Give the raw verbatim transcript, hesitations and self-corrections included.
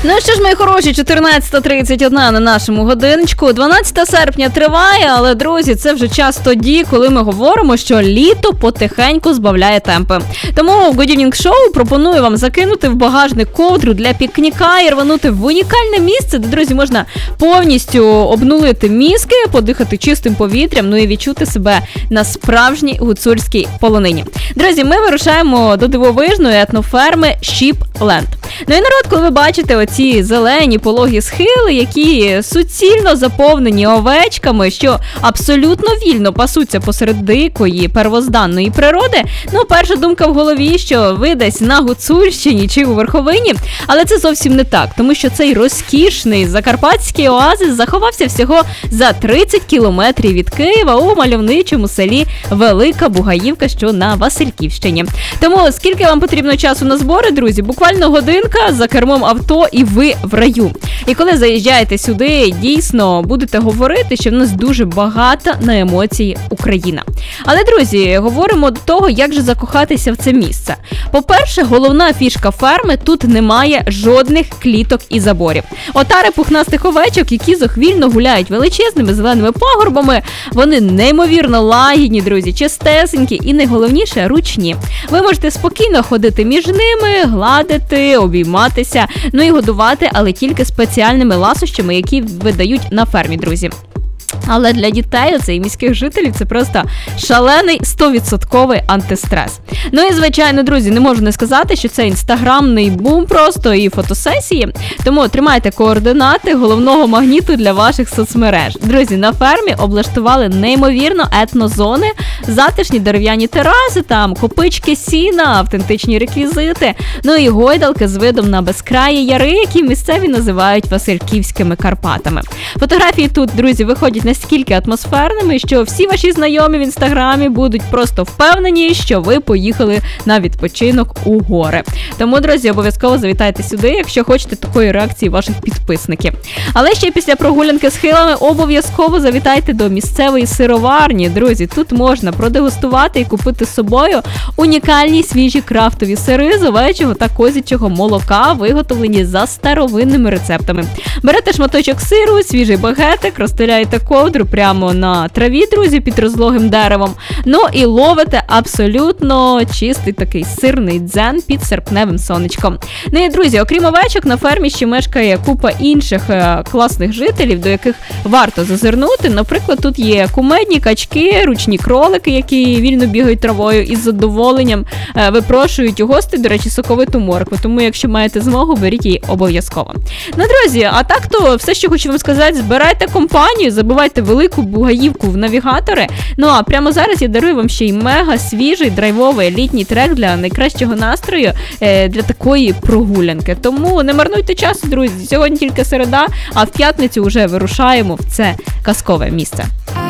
Ну що ж, мої хороші, чотирнадцята тридцять один на нашому годиночку. дванадцятого серпня триває, але, друзі, це вже час тоді, коли ми говоримо, що літо потихеньку збавляє темпи. Тому в Good Evening Show пропоную вам закинути в багажник ковдру для пікніка і рванути в унікальне місце, де, друзі, можна повністю обнулити мізки, подихати чистим повітрям, ну і відчути себе на справжній гуцульській полонині. Друзі, ми вирушаємо до дивовижної етноферми Шіпленд. Ну і народ, коли ви бачите оці зелені пологі схили, які суцільно заповнені овечками, що абсолютно вільно пасуться посеред дикої первозданної природи, ну перша думка в голові, що ви десь на Гуцульщині чи у Верховині, але це зовсім не так, тому що цей розкішний закарпатський оазис заховався всього за тридцять кілометрів від Києва у мальовничому селі Велика Бугаївка, що на Васильківщині. Тому скільки вам потрібно часу на збори, друзі, буквально годинка за кермом авто і ви в раю. І коли заїжджаєте сюди, дійсно будете говорити, що в нас дуже багата на емоції Україна. Але, друзі, говоримо до того, як же закохатися в це місце. По-перше, головна фішка ферми – тут немає жодних кліток і заборів. Отари пухнастих овечок, які зухвільно гуляють величезними зеленими пагорбами, вони неймовірно лагідні, друзі, чистесенькі і, найголовніше, ручні. Ви можете спокійно ходити між ними, гладити, обійматися, ну і годувати, але тільки спеціальними ласощами, які видають на фермі, друзі. Але для дітей, оце і міських жителів, це просто шалений сто відсотків антистрес. Ну і, звичайно, друзі, не можу не сказати, що це інстаграмний бум просто і фотосесії. Тому тримайте координати головного магніту для ваших соцмереж. Друзі, на фермі облаштували неймовірно етнозони, затишні дерев'яні тераси, там копички сіна, автентичні реквізити, ну і гойдалки з видом на безкраї яри, які місцеві називають Васильківськими Карпатами. Фотографії тут, друзі, виходять настільки атмосферними, що всі ваші знайомі в інстаграмі будуть просто впевнені, що ви поїхали на відпочинок у гори. Тому, друзі, обов'язково завітайте сюди, якщо хочете такої реакції ваших підписників. Але ще після прогулянки схилами обов'язково завітайте до місцевої сироварні. Друзі, тут можна продегустувати і купити з собою унікальні свіжі крафтові сири з овечого та козячого молока, виготовлені за старовинними рецептами. Берете шматочок сиру, свіжий багетик, розстеляєте ковдру прямо на траві, друзі, під розлогим деревом. Ну і ловите абсолютно чистий такий сирний дзен під серпневим сонечком. Ну і, друзі, окрім овечок, на фермі ще мешкає купа інших е, класних жителів, до яких варто зазирнути. Наприклад, тут є кумедні качки, ручні кролики, які вільно бігають травою і з задоволенням е, випрошують у гостей, до речі, соковиту моркву. Тому, якщо маєте змогу, беріть її обов'язково. Ну, друзі, а так то все, що хочу вам сказати, збирайте компанію, забивайте Велику Бугаївку в навігатори. Ну а прямо зараз я дарую вам ще й мега свіжий драйвовий літній трек для найкращого настрою е, для такої прогулянки. Тому не марнуйте часу, друзі. Сьогодні тільки середа, а в п'ятницю вже вирушаємо в це казкове місце.